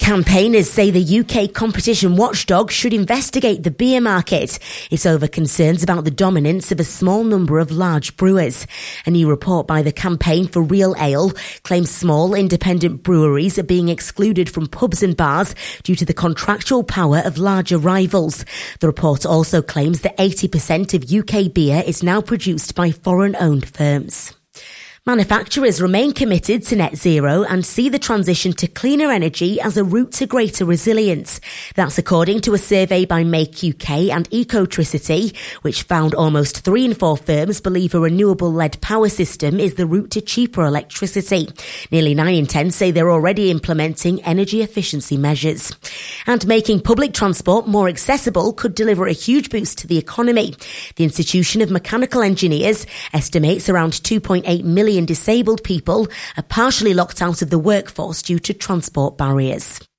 Campaigners say the UK competition watchdog should investigate the beer market. It's over concerns about the dominance of a small number of large brewers. A new report by the Campaign for Real Ale claims small independent breweries are being excluded from pubs and bars due to the contractual power of larger rivals. The report also claims that 80% of UK beer is now produced by foreign-owned firms. Manufacturers remain committed to net zero and see the transition to cleaner energy as a route to greater resilience. That's according to a survey by Make UK and Ecotricity, which found almost 3 in 4 firms believe a renewable-led power system is the route to cheaper electricity. Nearly 9 in 10 say they're already implementing energy efficiency measures. And making public transport more accessible could deliver a huge boost to the economy. The Institution of Mechanical Engineers estimates around 2.8 million disabled people are partially locked out of the workforce due to transport barriers.